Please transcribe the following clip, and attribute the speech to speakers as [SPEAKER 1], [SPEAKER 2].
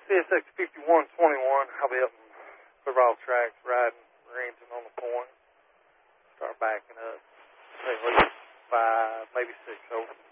[SPEAKER 1] CSX 5121. I'll be up in Football Tracks riding Ranton on the point. Start backing up. Take at least 5, maybe 6 over.